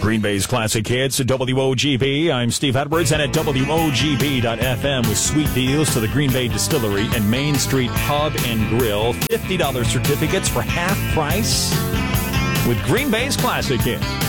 Green Bay's Classic Hits at WOGB. I'm Steve Edwards, and at WOGB.FM with sweet deals to the Green Bay Distillery and Main Street Pub and Grill. $50 certificates for half price with Green Bay's Classic Hits.